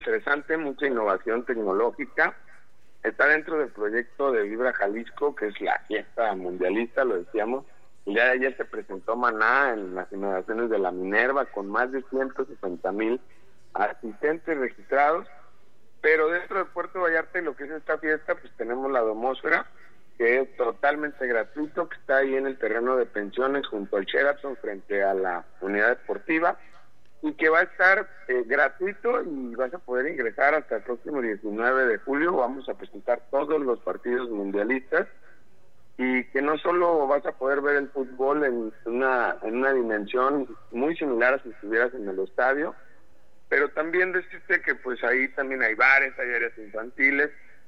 interesante, mucha innovación tecnológica. Está dentro del proyecto de Vibra Jalisco, que es la fiesta mundialista, lo decíamos. El día de ayer se presentó Maná en las inmediaciones de la Minerva con más de 160,000 asistentes registrados. Pero dentro de Puerto Vallarta y lo que es esta fiesta, pues tenemos la Domósfera, que es totalmente gratuito, que está ahí en el terreno de pensiones junto al Sheraton frente a la unidad deportiva, y que va a estar gratuito y vas a poder ingresar hasta el próximo 19 de julio. Vamos a presentar todos los partidos mundialistas y que no solo vas a poder ver el fútbol en una dimensión muy similar a si estuvieras en el estadio, pero también decirte que pues ahí también hay bares, hay áreas infantiles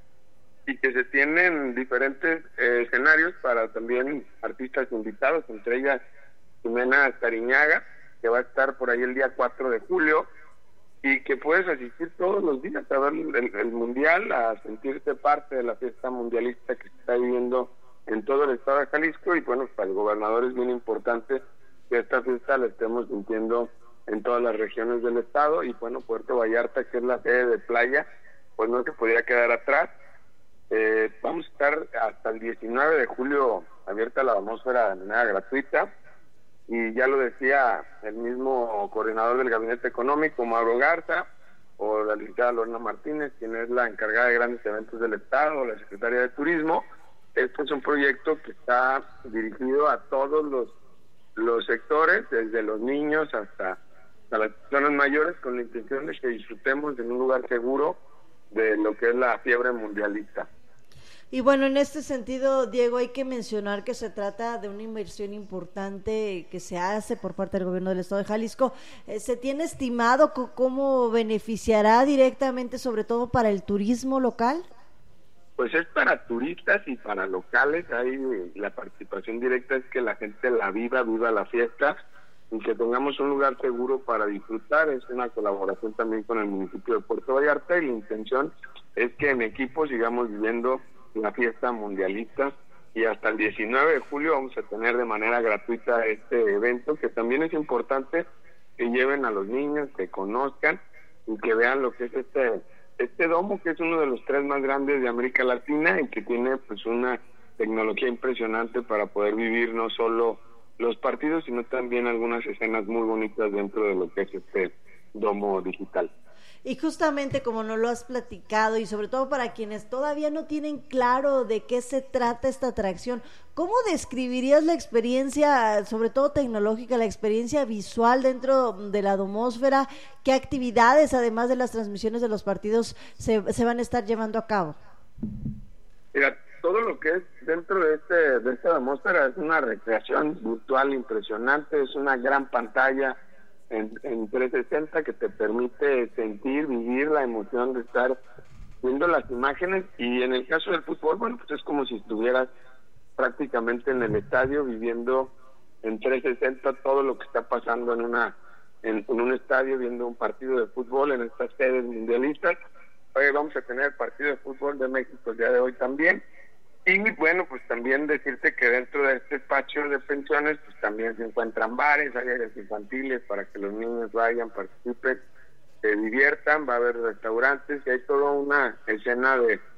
y que se tienen diferentes escenarios para también artistas invitados, entre ellas Jimena Cariñaga, que va a estar por ahí el día 4 de julio, y que puedes asistir todos los días a ver el Mundial, a sentirte parte de la fiesta mundialista que se está viviendo en todo el estado de Jalisco. Y bueno, para el gobernador es bien importante que esta fiesta la estemos sintiendo en todas las regiones del estado, y bueno, Puerto Vallarta, que es la sede de playa, pues no se podría quedar atrás. Vamos a estar hasta el 19 de julio abierta la Domósfera de manera gratuita. Y ya lo decía el mismo coordinador del Gabinete Económico, Mauro Garza, o la licenciada Lorena Martínez, quien es la encargada de grandes eventos del Estado, la secretaria de Turismo. Este es un proyecto que está dirigido a todos los sectores, desde los niños hasta las personas mayores, con la intención de que disfrutemos en un lugar seguro de lo que es la fiebre mundialista. Y bueno, en este sentido, Diego, hay que mencionar que se trata de una inversión importante que se hace por parte del gobierno del estado de Jalisco. ¿Se tiene estimado cómo beneficiará directamente, sobre todo para el turismo local? Pues es para turistas y para locales. Ahí la participación directa es que la gente la viva la fiesta, y que tengamos un lugar seguro para disfrutar. Es una colaboración también con el municipio de Puerto Vallarta, y la intención es que en equipo sigamos viviendo la fiesta mundialista, y hasta el 19 de julio vamos a tener de manera gratuita este evento, que también es importante que lleven a los niños, que conozcan y que vean lo que es este domo, que es uno de los 3 más grandes de América Latina y que tiene pues una tecnología impresionante para poder vivir no solo los partidos, sino también algunas escenas muy bonitas dentro de lo que es este domo digital. Y justamente como nos lo has platicado, y sobre todo para quienes todavía no tienen claro de qué se trata esta atracción, ¿cómo describirías la experiencia, sobre todo tecnológica, la experiencia visual dentro de la Domósfera? ¿Qué actividades, además de las transmisiones de los partidos, se van a estar llevando a cabo? Mira, todo lo que es dentro de esta Domósfera es una recreación virtual impresionante, es una gran pantalla en 360 que te permite sentir, vivir la emoción de estar viendo las imágenes. Y en el caso del fútbol, bueno, pues es como si estuvieras prácticamente en el estadio, viviendo en 360 todo lo que está pasando en un estadio, viendo un partido de fútbol en estas sedes mundialistas. Hoy vamos a tener el partido de fútbol de México el día de hoy también. Y bueno, pues también decirte que dentro de este espacio de pensiones pues también se encuentran bares, hay áreas infantiles para que los niños vayan, participen, se diviertan, va a haber restaurantes, y hay toda una escena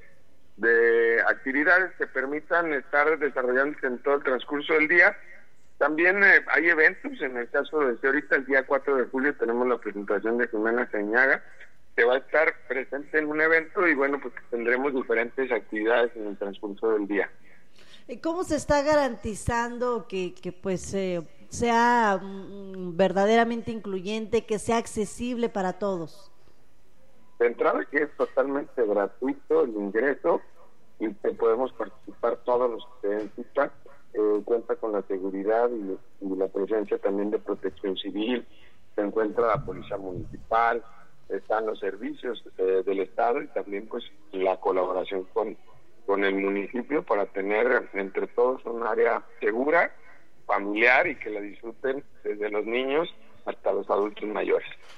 de actividades que permitan estar desarrollándose en todo el transcurso del día. También hay eventos, en el caso de ahorita el día 4 de julio tenemos la presentación de Jimena Cariñaga, que va a estar presente en un evento, y bueno, pues tendremos diferentes actividades en el transcurso del día. ¿Cómo se está garantizando que pues sea verdaderamente incluyente, que sea accesible para todos? De entrada, que es totalmente gratuito el ingreso y que podemos participar todos los que se den cita. Cuenta con la seguridad y la presencia también de Protección Civil, se encuentra la Policía Municipal, están los servicios del Estado, y también pues la colaboración con el municipio para tener entre todos un área segura, familiar, y que la disfruten desde los niños hasta los adultos mayores.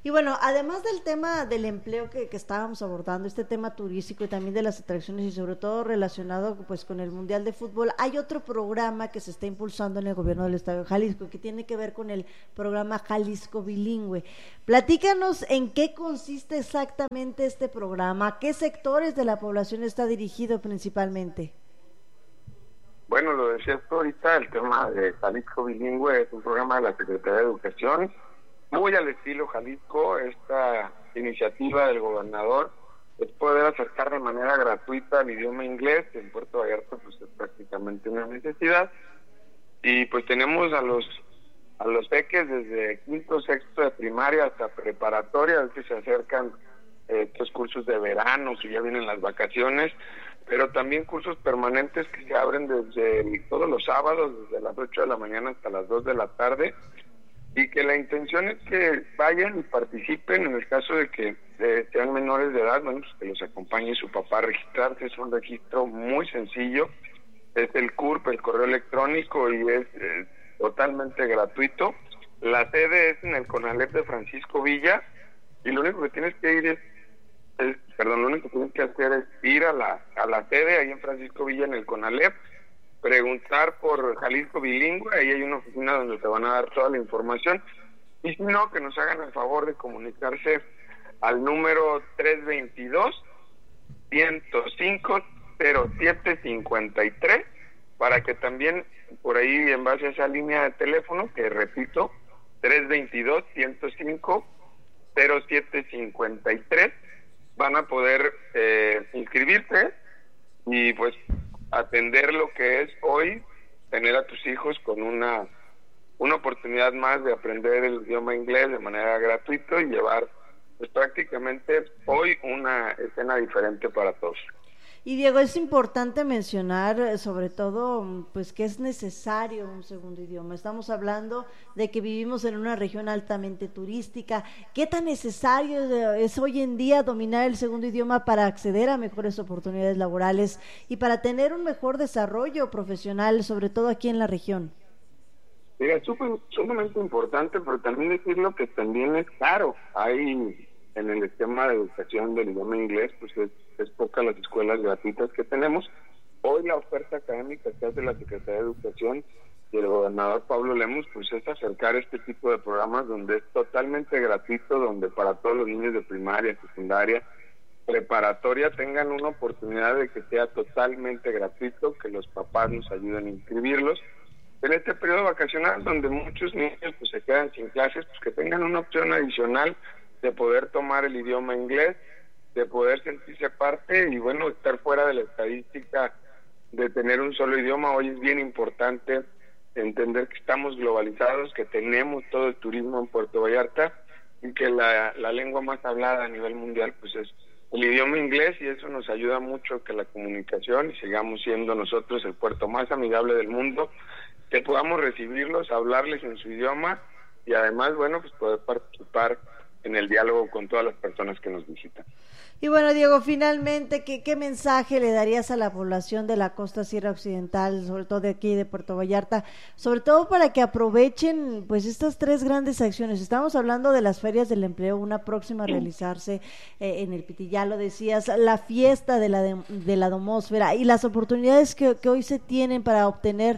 Y bueno, además del tema del empleo que estábamos abordando, este tema turístico y también de las atracciones y sobre todo relacionado pues con el Mundial de Fútbol, hay otro programa que se está impulsando en el gobierno del Estado de Jalisco que tiene que ver con el programa Jalisco Bilingüe. Platícanos en qué consiste exactamente este programa, a qué sectores de la población está dirigido principalmente. Bueno, lo decías tú ahorita, el tema de Jalisco Bilingüe es un programa de la Secretaría de Educación, muy al estilo Jalisco. Esta iniciativa del gobernador es poder acercar de manera gratuita el idioma inglés, que en Puerto Vallarta pues es prácticamente una necesidad, y pues tenemos a los peques desde quinto, sexto de primaria hasta preparatoria, que se acercan estos cursos de verano, que ya vienen las vacaciones, pero también cursos permanentes que se abren todos los sábados, desde las 8 de la mañana hasta las 2 de la tarde, y que la intención es que vayan y participen. En el caso de que sean menores de edad, bueno, pues que los acompañe su papá a registrarse. Es un registro muy sencillo, es el CURP, el correo electrónico, y es totalmente gratuito. La sede es en el CONALEP de Francisco Villa, y lo único que tienes que ir lo único que tienes que hacer es ir a la sede ahí en Francisco Villa, en el CONALEP, preguntar por Jalisco Bilingüe. Ahí hay una oficina donde te van a dar toda la información, y si no, que nos hagan el favor de comunicarse al número 322-105-0753, para que también por ahí, en base a esa línea de teléfono, que repito, 322-105-0753, van a poder inscribirte y pues atender lo que es hoy tener a tus hijos con una oportunidad más de aprender el idioma inglés de manera gratuita y llevar pues prácticamente hoy una escena diferente para todos. Y Diego, es importante mencionar sobre todo pues que es necesario un segundo idioma. Estamos hablando de que vivimos en una región altamente turística. ¿Qué tan necesario es hoy en día dominar el segundo idioma para acceder a mejores oportunidades laborales y para tener un mejor desarrollo profesional, sobre todo aquí en la región? Mira, es sumamente importante, pero también decirlo que también es caro. Hay en el esquema de educación del idioma inglés, pues es pocas las escuelas gratuitas que tenemos. Hoy la oferta académica que hace la Secretaría de Educación y el gobernador Pablo Lemus, pues es acercar este tipo de programas donde es totalmente gratuito, donde para todos los niños de primaria, secundaria, preparatoria tengan una oportunidad de que sea totalmente gratuito, que los papás nos ayuden a inscribirlos. En este periodo vacacional, donde muchos niños pues se quedan sin clases, pues que tengan una opción adicional de poder tomar el idioma inglés, de poder sentirse parte y bueno, estar fuera de la estadística de tener un solo idioma. Hoy es bien importante entender que estamos globalizados, que tenemos todo el turismo en Puerto Vallarta y que la lengua más hablada a nivel mundial pues es el idioma inglés, y eso nos ayuda mucho a que la comunicación y sigamos siendo nosotros el puerto más amigable del mundo, que podamos recibirlos, hablarles en su idioma y además, bueno, pues poder participar en el diálogo con todas las personas que nos visitan. Y bueno, Diego, finalmente, ¿qué mensaje le darías a la población de la costa sierra occidental, sobre todo de aquí de Puerto Vallarta, sobre todo para que aprovechen pues estas tres grandes acciones? Estamos hablando de las ferias del empleo, una próxima a realizarse en el Pitillá, lo decías, la fiesta de la domósfera y las oportunidades que hoy se tienen para obtener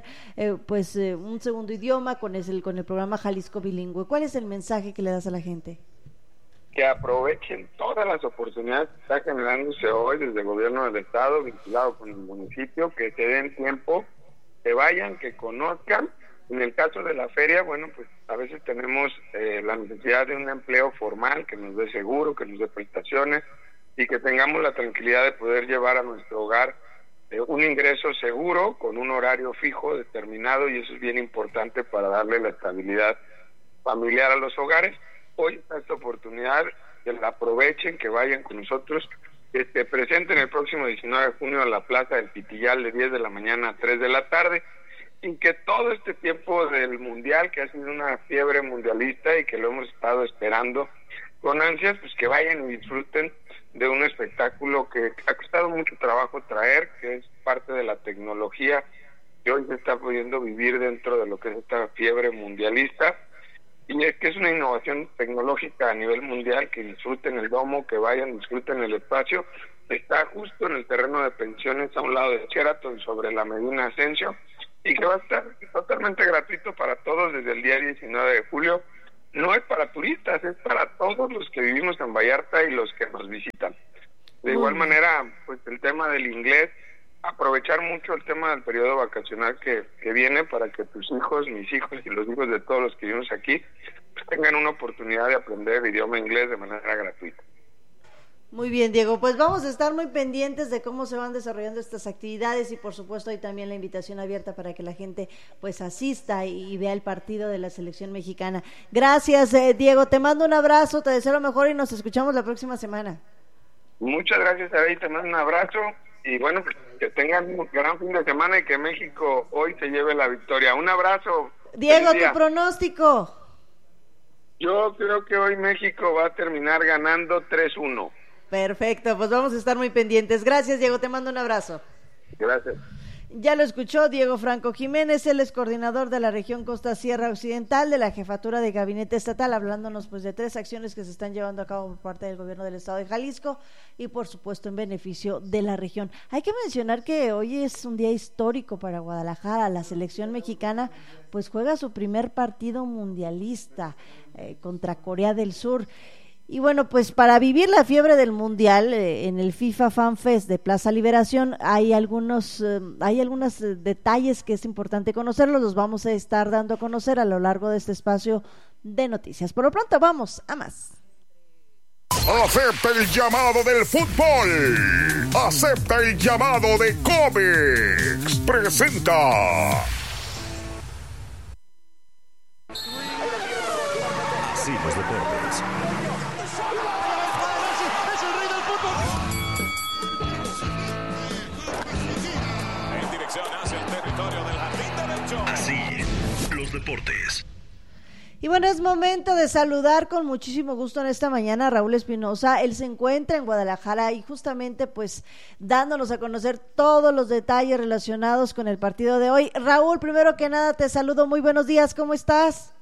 un segundo idioma con el programa Jalisco Bilingüe. ¿Cuál es el mensaje que le das a la gente? Que aprovechen todas las oportunidades que está generándose hoy desde el gobierno del estado, vinculado con el municipio, que se den tiempo, que vayan, que conozcan. En el caso de la feria, bueno, pues a veces tenemos la necesidad de un empleo formal que nos dé seguro, que nos dé prestaciones y que tengamos la tranquilidad de poder llevar a nuestro hogar un ingreso seguro, con un horario fijo, determinado, y eso es bien importante para darle la estabilidad familiar a los hogares. Hoy está esta oportunidad, que la aprovechen, que vayan con nosotros, que se presenten el próximo 19 de junio a la Plaza del Pitillal de 10 de la mañana a 3 de la tarde, y que todo este tiempo del Mundial, que ha sido una fiebre mundialista y que lo hemos estado esperando con ansias, pues que vayan y disfruten de un espectáculo que ha costado mucho trabajo traer, que es parte de la tecnología que hoy se está pudiendo vivir dentro de lo que es esta fiebre mundialista. y es que es una innovación tecnológica a nivel mundial, que disfruten el domo, que vayan, disfruten el espacio. Está justo en el terreno de pensiones a un lado de Sheraton, sobre la Medina Ascencio, y que va a estar totalmente gratuito para todos desde el día 19 de julio. No es para turistas, es para todos los que vivimos en Vallarta y los que nos visitan. De igual manera, pues el tema del inglés, aprovechar mucho el tema del periodo vacacional que viene, para que tus hijos, mis hijos y los hijos de todos los que vivimos aquí, pues tengan una oportunidad de aprender el idioma inglés de manera gratuita. Muy bien, Diego, pues vamos a estar muy pendientes de cómo se van desarrollando estas actividades, y por supuesto hay también la invitación abierta para que la gente pues asista y vea el partido de la selección mexicana. Gracias, Diego, te mando un abrazo, te deseo lo mejor y nos escuchamos la próxima semana. Muchas gracias, Aray, te mando un abrazo y bueno, pues, que tengan un gran fin de semana y que México hoy se lleve la victoria. Un abrazo. Diego, tu pronóstico. Yo creo que hoy México va a terminar ganando 3-1. Perfecto, pues vamos a estar muy pendientes. Gracias, Diego, te mando un abrazo. Gracias. Ya lo escuchó Diego Franco Jiménez, él es coordinador de la región Costa Sierra Occidental de la Jefatura de Gabinete Estatal, hablándonos pues de 3 acciones que se están llevando a cabo por parte del gobierno del estado de Jalisco y por supuesto en beneficio de la región. Hay que mencionar que hoy es un día histórico para Guadalajara. La selección mexicana pues juega su primer partido mundialista contra Corea del Sur. Y bueno, pues para vivir la fiebre del Mundial, en el FIFA Fan Fest de Plaza Liberación hay algunos detalles que es importante conocerlos, los vamos a estar dando a conocer a lo largo de este espacio de noticias. Por lo pronto vamos a más. Acepta el llamado del fútbol. Acepta el llamado de Comex. Presenta. Sí, los deportes. Así, los deportes. Y bueno, es momento de saludar con muchísimo gusto en esta mañana a Raúl Espinosa. Él se encuentra en Guadalajara y justamente pues dándonos a conocer todos los detalles relacionados con el partido de hoy. Raúl, primero que nada te saludo, muy buenos días, ¿cómo estás?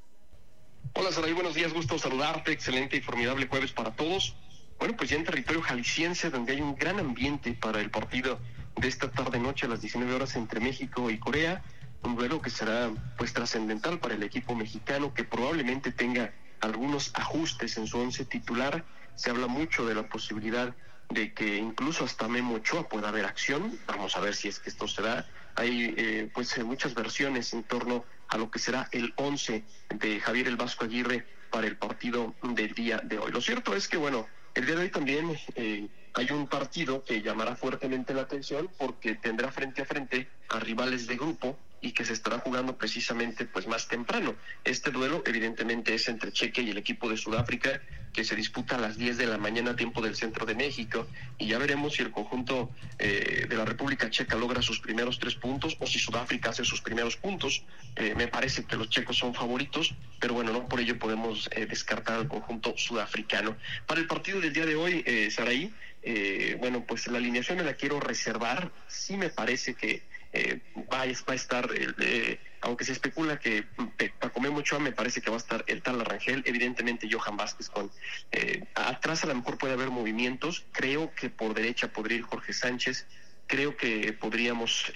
Hola Saray, buenos días, gusto saludarte, excelente y formidable jueves para todos. Bueno, pues ya en territorio jalisciense, donde hay un gran ambiente para el partido de esta tarde-noche a las 19 horas entre México y Corea, un duelo que será pues trascendental para el equipo mexicano, que probablemente tenga algunos ajustes en su once titular. Se habla mucho de la posibilidad de que incluso hasta Memo Ochoa pueda haber acción. Vamos a ver si es que esto se da. Hay muchas versiones en torno a lo que será el 11 de Javier el Vasco Aguirre para el partido del día de hoy. Lo cierto es que, bueno, el día de hoy también hay un partido que llamará fuertemente la atención porque tendrá frente a frente a rivales de grupo y que se estará jugando precisamente pues más temprano. Este duelo evidentemente es entre Chequia y el equipo de Sudáfrica, que se disputa a las 10 de la mañana tiempo del centro de México, y ya veremos si el conjunto de la República Checa logra sus primeros 3 puntos o si Sudáfrica hace sus primeros puntos. Me parece que los checos son favoritos, pero bueno, no por ello podemos descartar al conjunto sudafricano. Para el partido del día de hoy, Saraí, bueno, pues la alineación me la quiero reservar. Sí me parece que va a estar, aunque se especula que Paco Memo Ochoa, me parece que va a estar el tal Rangel, evidentemente Johan Vázquez con atrás a lo mejor puede haber movimientos. Creo que por derecha podría ir Jorge Sánchez, creo que podríamos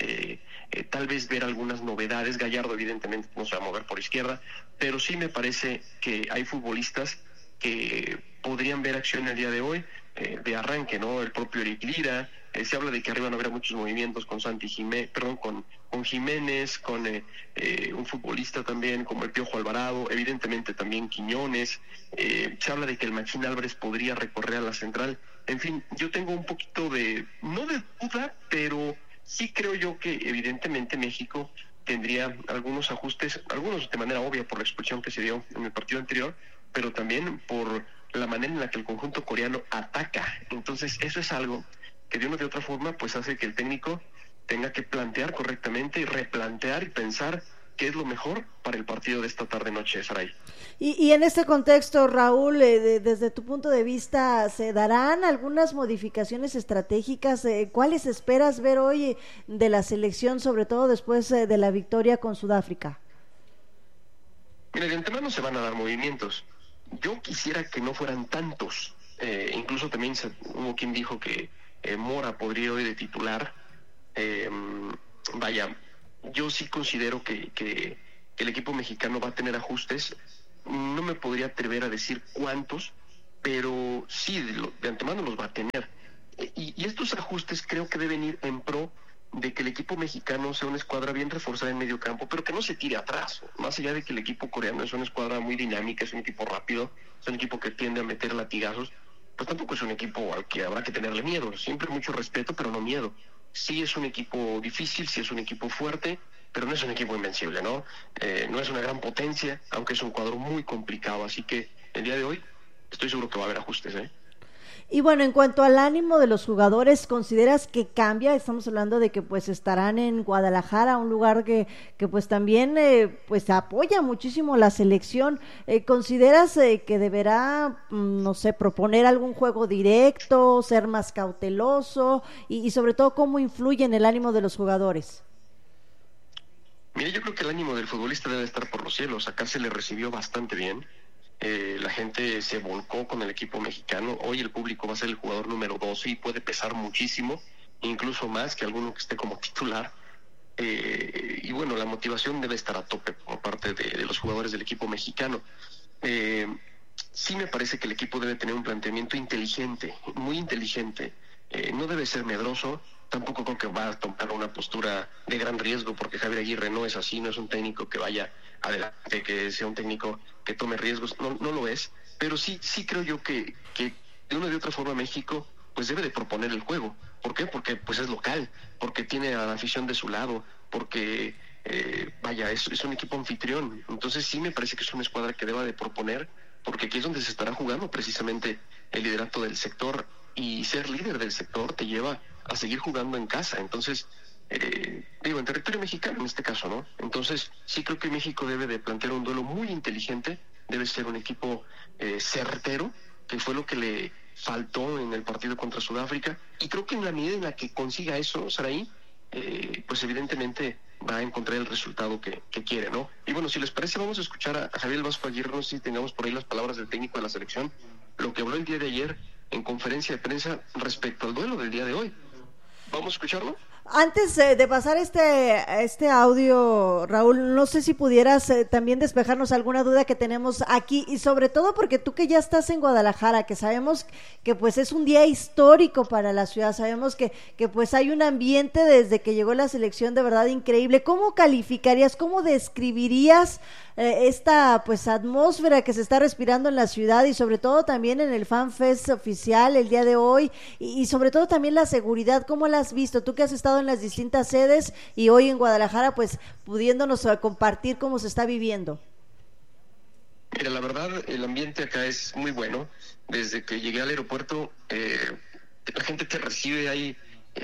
tal vez ver algunas novedades. Gallardo evidentemente no se va a mover por izquierda, pero sí me parece que hay futbolistas que podrían ver acción el día de hoy, de arranque, ¿no? El propio Eric Lira. Se habla de que arriba no habrá muchos movimientos con con Jiménez, con un futbolista también como el Piojo Alvarado, evidentemente también Quiñones. Se habla de que el Machín Álvarez podría recorrer a la central. En fin, yo tengo un poquito no de duda, pero sí creo yo que evidentemente México tendría algunos ajustes, algunos de manera obvia por la expulsión que se dio en el partido anterior, pero también por la manera en la que el conjunto coreano ataca. Entonces eso es algo que de una o de otra forma pues hace que el técnico tenga que plantear correctamente y replantear y pensar qué es lo mejor para el partido de esta tarde-noche, Saray. Y en este contexto, Raúl, desde tu punto de vista, ¿se darán algunas modificaciones estratégicas? ¿Cuáles esperas ver hoy de la selección, sobre todo después de la victoria con Sudáfrica? Mira, de antemano se van a dar movimientos. Yo quisiera que no fueran tantos. Incluso también hubo quien dijo que Mora podría hoy de titular. Vaya, yo sí considero que el equipo mexicano va a tener ajustes. No me podría atrever a decir cuántos, pero sí, de antemano los va a tener. Y estos ajustes creo que deben ir en pro de que el equipo mexicano sea una escuadra bien reforzada en medio campo, pero que no se tire atrás. Más allá de que el equipo coreano es una escuadra muy dinámica, es un equipo rápido, es un equipo que tiende a meter latigazos, pues tampoco es un equipo al que habrá que tenerle miedo. Siempre mucho respeto, pero no miedo. Sí es un equipo difícil, sí es un equipo fuerte, pero no es un equipo invencible, ¿no? No es una gran potencia, aunque es un cuadro muy complicado. Así que el día de hoy estoy seguro que va a haber ajustes, ¿eh? Y bueno, en cuanto al ánimo de los jugadores, ¿consideras que cambia? Estamos hablando de que pues estarán en Guadalajara, un lugar que pues también pues apoya muchísimo la selección. ¿Consideras que deberá, no sé, proponer algún juego directo, ser más cauteloso y sobre todo cómo influye en el ánimo de los jugadores? Mira, yo creo que el ánimo del futbolista debe estar por los cielos. Acá se le recibió bastante bien. La gente se volcó con el equipo mexicano. Hoy el público va a ser el jugador número 12 y puede pesar muchísimo, incluso más que alguno que esté como titular. Y bueno, la motivación debe estar a tope por parte de los jugadores del equipo mexicano. Sí me parece que el equipo debe tener un planteamiento inteligente, muy inteligente. No debe ser medroso. Tampoco creo que va a tomar una postura de gran riesgo, porque Javier Aguirre no es así, no es un técnico que vaya adelante, que sea un técnico que tome riesgos, no lo es, pero sí creo yo que de una u otra forma México pues debe de proponer el juego. ¿Por qué? Porque pues es local, porque tiene a la afición de su lado, porque vaya, es un equipo anfitrión. Entonces sí me parece que es una escuadra que deba de proponer, porque aquí es donde se estará jugando precisamente el liderato del sector, y ser líder del sector te lleva a seguir jugando en casa. Entonces, en territorio mexicano en este caso, ¿no? Entonces, sí creo que México debe de plantear un duelo muy inteligente, debe ser un equipo certero, que fue lo que le faltó en el partido contra Sudáfrica, y creo que en la medida en la que consiga eso, Saraí, pues evidentemente va a encontrar el resultado que quiere, ¿no? Y bueno, si les parece, vamos a escuchar a Javier Vasco Aguirre, no sé si tengamos por ahí las palabras del técnico de la selección, lo que habló el día de ayer en conferencia de prensa respecto al duelo del día de hoy. ¿Vamos a escucharlo? Antes de pasar este audio, Raúl, no sé si pudieras también despejarnos alguna duda que tenemos aquí, y sobre todo porque tú que ya estás en Guadalajara, que sabemos que pues es un día histórico para la ciudad, sabemos que pues hay un ambiente desde que llegó la selección de verdad increíble. ¿Cómo calificarías, cómo describirías esta pues atmósfera que se está respirando en la ciudad, y sobre todo también en el Fan Fest oficial el día de hoy, y sobre todo también la seguridad? ¿Cómo la has visto? Tú que has estado en las distintas sedes y hoy en Guadalajara, pues pudiéndonos compartir cómo se está viviendo. Mira, la verdad, el ambiente acá es muy bueno. Desde que llegué al aeropuerto, la gente te recibe, hay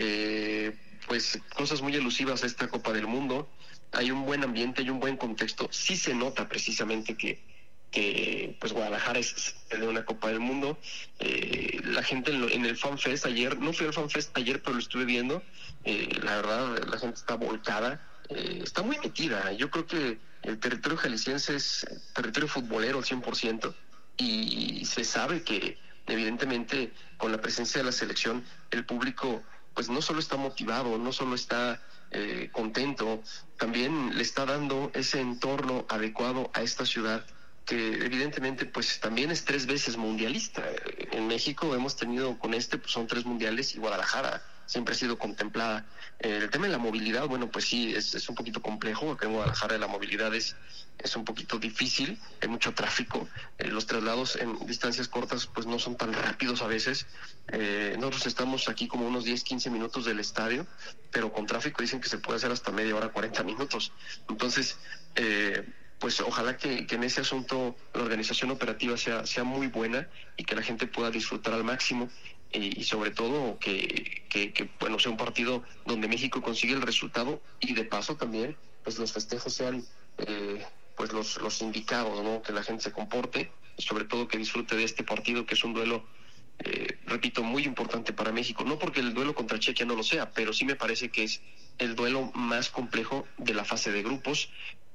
pues cosas muy elusivas a esta Copa del Mundo. Hay un buen ambiente, hay un buen contexto. Sí se nota precisamente que pues Guadalajara es de una Copa del Mundo. La gente en el Fan Fest ayer, no fui al Fan Fest ayer, pero lo estuve viendo. La verdad, la gente está volcada, está muy metida. Yo creo que el territorio jalisciense es territorio futbolero al 100%, y se sabe que evidentemente con la presencia de la selección el público pues no solo está motivado, no solo está contento, también le está dando ese entorno adecuado a esta ciudad, que evidentemente pues también es 3 veces mundialista. En México hemos tenido con pues son 3 mundiales, y Guadalajara siempre ha sido contemplada. El tema de la movilidad, bueno, pues sí, es un poquito complejo. Acá en Guadalajara la movilidad es un poquito difícil, hay mucho tráfico, los traslados en distancias cortas pues no son tan rápidos a veces. Nosotros estamos aquí como unos 10-15 minutos del estadio, pero con tráfico dicen que se puede hacer hasta media hora, 40 minutos. Entonces, pues ojalá que en ese asunto la organización operativa sea muy buena, y que la gente pueda disfrutar al máximo, y sobre todo que bueno, sea un partido donde México consigue el resultado, y de paso también pues los festejos sean pues los indicados, ¿no? Que la gente se comporte, y sobre todo que disfrute de este partido, que es un duelo, repito, muy importante para México. No porque el duelo contra Chequia no lo sea, pero sí me parece que es el duelo más complejo de la fase de grupos.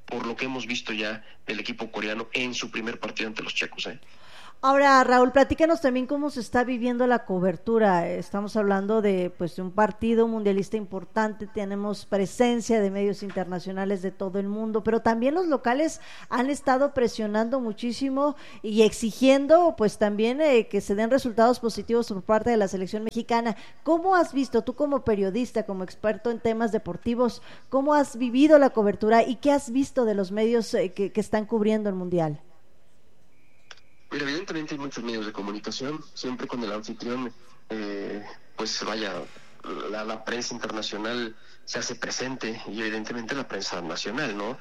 por lo que hemos visto ya del equipo coreano en su primer partido ante los checos. Ahora, Raúl, platícanos también cómo se está viviendo la cobertura. Estamos hablando de un partido mundialista importante, tenemos presencia de medios internacionales de todo el mundo, pero también los locales han estado presionando muchísimo y exigiendo pues también que se den resultados positivos por parte de la selección mexicana. ¿Cómo has visto, tú como periodista, como experto en temas deportivos, cómo has vivido la cobertura y qué has visto de los medios que están cubriendo el Mundial? Mira, evidentemente hay muchos medios de comunicación, siempre con el anfitrión, pues vaya, la prensa internacional se hace presente y evidentemente la prensa nacional, ¿no?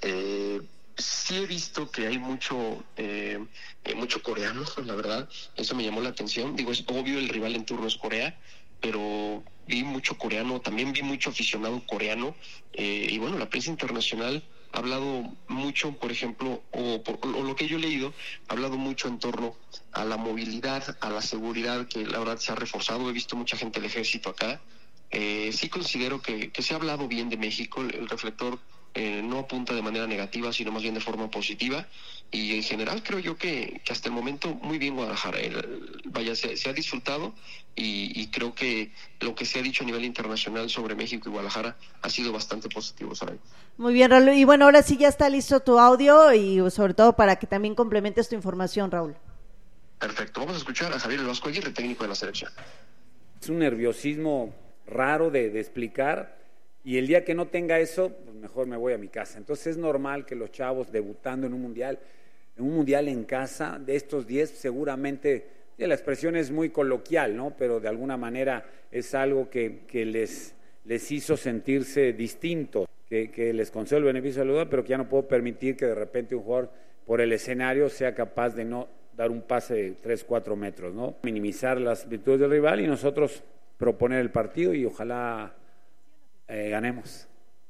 Sí he visto que hay mucho coreano, la verdad, eso me llamó la atención. Digo, es obvio, el rival en turno es Corea, pero vi mucho coreano, también vi mucho aficionado coreano, y bueno, la prensa internacional ha hablado mucho, por ejemplo, o lo que yo he leído, ha hablado mucho en torno a la movilidad, a la seguridad, que la verdad se ha reforzado. He visto mucha gente del ejército acá. Sí considero que se ha hablado bien de México. El reflector no apunta de manera negativa, sino más bien de forma positiva. Y en general creo yo que hasta el momento muy bien Guadalajara. Vaya, se ha disfrutado y creo que lo que se ha dicho a nivel internacional sobre México y Guadalajara ha sido bastante positivo, ¿sabes? Muy bien, Raúl. Y bueno, ahora sí ya está listo tu audio y sobre todo para que también complementes tu información, Raúl. Perfecto. Vamos a escuchar a Javier El Vasco Aguirre, técnico de la selección. Es un nerviosismo raro de explicar, y el día que no tenga eso, pues mejor me voy a mi casa. Entonces es normal que los chavos debutando en un mundial en casa, de estos 10 seguramente, la expresión es muy coloquial, ¿no? Pero de alguna manera es algo que les hizo sentirse distintos, que les concedo el beneficio de la duda, pero que ya no puedo permitir que de repente un jugador por el escenario sea capaz de no dar un pase de 3-4 metros, ¿no? Minimizar las virtudes del rival y nosotros proponer el partido y ojalá ganemos.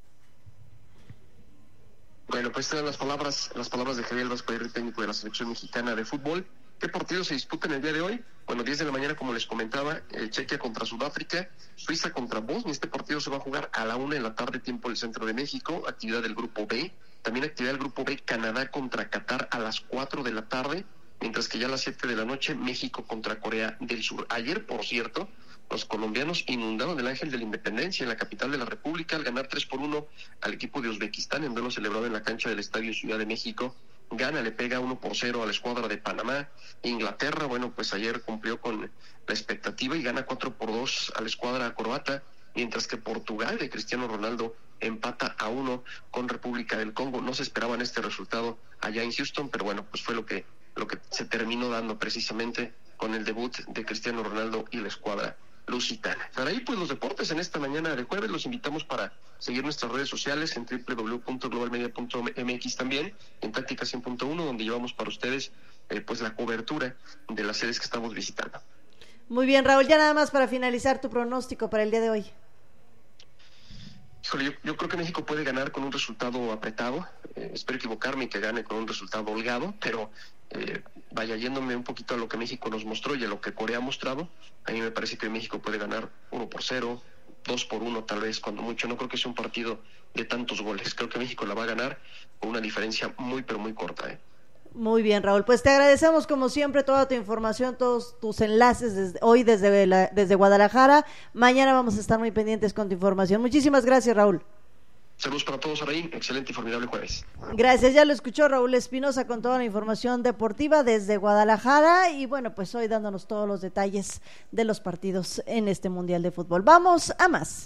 Bueno, pues estas eran las palabras de Javier Vasco Aguirre, técnico de la selección mexicana de fútbol. ¿Qué partidos se disputan el día de hoy? Bueno, 10 de la mañana, como les comentaba, Chequia contra Sudáfrica, Suiza contra Bosnia. Este partido se va a jugar a la 1:00 p.m, tiempo del centro de México. Actividad del grupo B. También actividad del grupo B, Canadá contra Qatar a las 4 de la tarde, mientras que ya a las 7 de la noche, México contra Corea del Sur. Ayer, por cierto, los colombianos inundaron el Ángel de la Independencia en la capital de la República al ganar 3-1 al equipo de Uzbekistán en duelo celebrado en la cancha del Estadio Ciudad de México. Gana, le pega 1-0 a la escuadra de Panamá. Inglaterra, bueno, pues ayer cumplió con la expectativa y gana 4-2 a la escuadra croata, mientras que Portugal de Cristiano Ronaldo empata a 1 con República del Congo. No se esperaban este resultado allá en Houston, pero bueno, pues fue lo que se terminó dando precisamente con el debut de Cristiano Ronaldo y la escuadra lusitana. Para ahí, pues los deportes en esta mañana de jueves. Los invitamos para seguir nuestras redes sociales en www.globalmedia.mx, también en Táctica 100.1, donde llevamos para ustedes pues la cobertura de las sedes que estamos visitando. Muy bien, Raúl, ya nada más para finalizar, tu pronóstico para el día de hoy. Híjole, yo creo que México puede ganar con un resultado apretado. Espero equivocarme y que gane con un resultado holgado, pero vaya, yéndome un poquito a lo que México nos mostró y a lo que Corea ha mostrado, a mí me parece que México puede ganar 1-0, 2-1 tal vez, cuando mucho. No creo que sea un partido de tantos goles. Creo que México la va a ganar con una diferencia muy, pero muy corta. Muy bien, Raúl, pues te agradecemos como siempre toda tu información, todos tus enlaces hoy desde Guadalajara. Mañana vamos a estar muy pendientes con tu información. Muchísimas gracias, Raúl. Saludos para todos, Araí. Excelente y formidable jueves. Gracias, ya lo escuchó Raúl Espinosa con toda la información deportiva desde Guadalajara y bueno, pues hoy dándonos todos los detalles de los partidos en este Mundial de Fútbol. Vamos a más.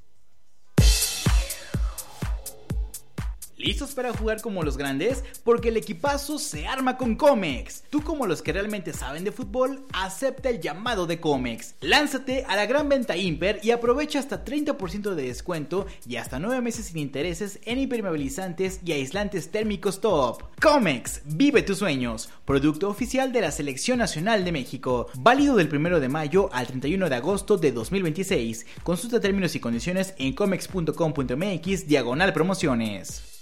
¿Listos para jugar como los grandes? Porque el equipazo se arma con Comex. Tú, como los que realmente saben de fútbol, acepta el llamado de Comex. Lánzate a la gran venta Imper y aprovecha hasta 30% de descuento y hasta 9 meses sin intereses en impermeabilizantes y aislantes térmicos top. Comex, vive tus sueños. Producto oficial de la Selección Nacional de México. Válido del 1 de mayo al 31 de agosto de 2026. Consulta términos y condiciones en comex.com.mx/promociones.